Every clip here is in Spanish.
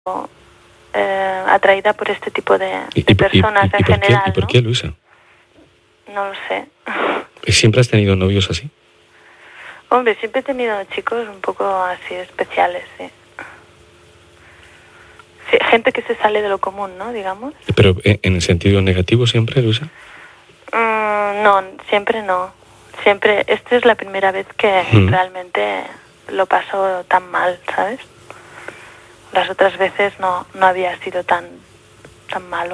atraída por este tipo de personas en general. ¿Y por qué, Luisa? No lo sé. ¿Siempre has tenido novios así? Hombre, siempre he tenido chicos un poco así especiales, sí. Sí, gente que se sale de lo común, ¿no? Digamos. ¿Pero en el sentido negativo siempre, Luisa? No, siempre no. Siempre, esta es la primera vez que realmente lo paso tan mal, ¿sabes? Las otras veces no había sido tan malo.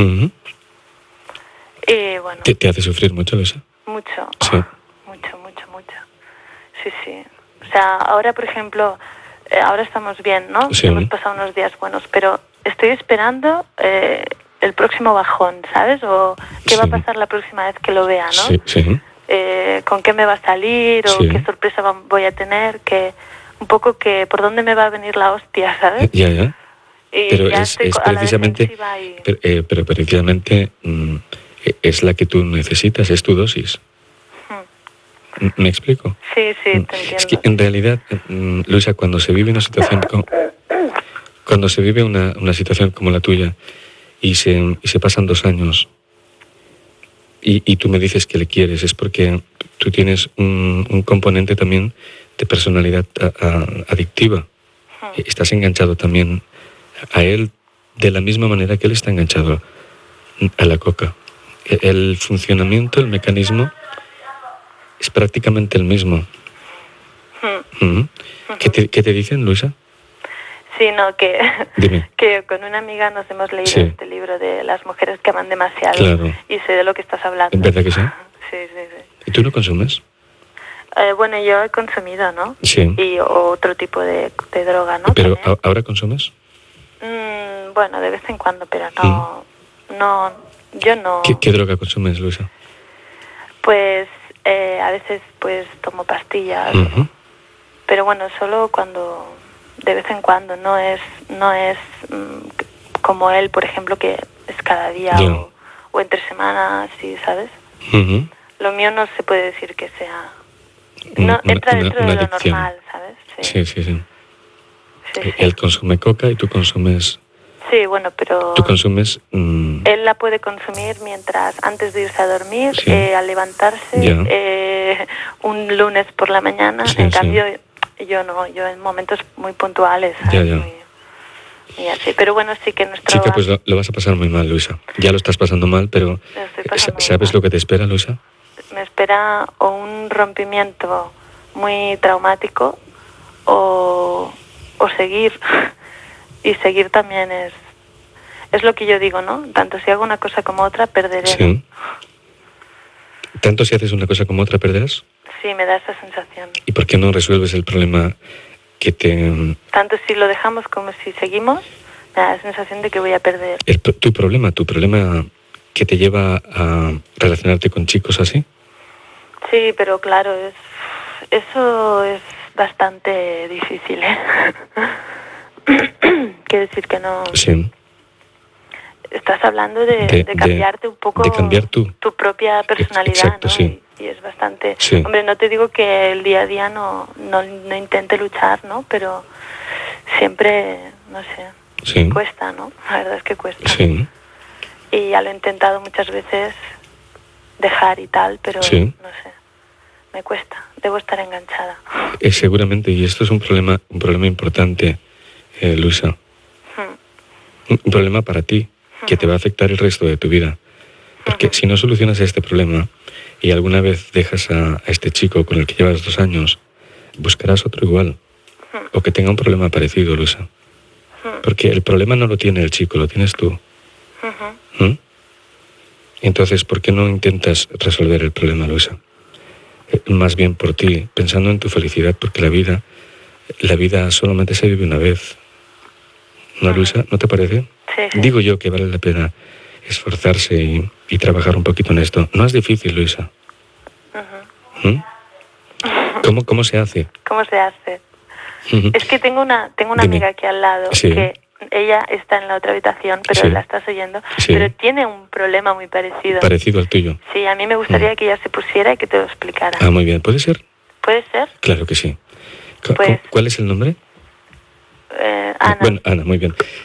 Y bueno. ¿Te hace sufrir mucho, Luisa? Mucho. Sí. Mucho. Sí. O sea, ahora, por ejemplo, ahora estamos bien, ¿no? Sí. Hemos pasado unos días buenos, pero estoy esperando el próximo bajón, ¿sabes? O qué va a pasar la próxima vez que lo vea, ¿no? Sí. Con qué me va a salir o qué sorpresa voy a tener, un poco por dónde me va a venir la hostia, ¿sabes? Ya. Y pero ya es precisamente, pero precisamente es la que tú necesitas, es tu dosis. ¿Me explico? Sí, te entiendo. Es que en realidad, Luisa, cuando se vive una situación como la tuya y se pasan 2 años y tú me dices que le quieres, es porque tú tienes un componente también de personalidad adictiva. Estás enganchado también a él de la misma manera que él está enganchado a la coca. El funcionamiento, el mecanismo es prácticamente el mismo. ¿Qué te dicen, Luisa? Sí, no, Dime. que con una amiga nos hemos leído este libro de Las mujeres que aman demasiado. Claro. Y sé de lo que estás hablando. ¿Verdad que sí? Sí. ¿Y tú no consumes? Bueno, yo he consumido, ¿no? Sí. Y otro tipo de droga, ¿no? ¿Pero ahora consumes? Bueno, de vez en cuando, pero no, yo no. ¿Qué droga consumes, Luisa? Pues a veces pues tomo pastillas, pero bueno, solo de vez en cuando, no es como él, por ejemplo, que es cada día o entre semanas, ¿sí, sabes? Lo mío no se puede decir que sea... No, entra dentro de lo normal, ¿sabes? Sí. Él consume coca y tú consumes... Sí, bueno, pero... Tú consumes... Él la puede consumir antes de irse a dormir, al levantarse, un lunes por la mañana. En cambio, yo no, yo en momentos muy puntuales, ¿sabes? Ya. Y así. Pero bueno, sí que nuestro... Chica, pues lo vas a pasar muy mal, Luisa. Ya lo estás pasando mal, pero ¿sabes lo que te espera, Luisa? Me espera o un rompimiento muy traumático o seguir. Y seguir también es lo que yo digo, ¿no? Tanto si hago una cosa como otra, perderé. Sí. ¿Tanto si haces una cosa como otra, perderás? Sí, me da esa sensación. ¿Y por qué no resuelves el problema que te... Tanto si lo dejamos como si seguimos, me da la sensación de que voy a perder. ¿Tu problema que te lleva a relacionarte con chicos así? Sí, pero claro, eso es bastante difícil, ¿eh? Quiere decir que no... Sí. Estás hablando de cambiarte un poco... De cambiar tu propia personalidad, exacto, ¿no? Sí. Y es bastante... Sí. Hombre, no te digo que el día a día no intente luchar, ¿no? Pero siempre, no sé, cuesta, ¿no? La verdad es que cuesta. Sí. Y ya lo he intentado muchas veces dejar y tal, pero no sé, me cuesta. Debo estar enganchada. Seguramente, y esto es un problema importante, Luisa. Un problema para ti, que te va a afectar el resto de tu vida. Porque si no solucionas este problema y alguna vez dejas a este chico con el que llevas 2 años, buscarás otro igual. O que tenga un problema parecido, Luisa. Porque el problema no lo tiene el chico, lo tienes tú. Entonces, ¿por qué no intentas resolver el problema, Luisa? Más bien por ti, pensando en tu felicidad, porque la vida solamente se vive una vez. ¿No, Luisa? ¿No te parece? Sí. Digo yo que vale la pena esforzarse y trabajar un poquito en esto. No es difícil, Luisa. ¿Cómo se hace? ¿Cómo se hace? Es que tengo una amiga aquí al lado que ella está en la otra habitación, pero la estás oyendo, pero tiene un problema muy parecido. Parecido al tuyo. Sí, a mí me gustaría que ella se pusiera y que te lo explicara. Muy bien. ¿Puede ser? ¿Puede ser? Claro que sí. Pues, ¿Cuál es el nombre? Ana. Bueno, Ana, muy bien.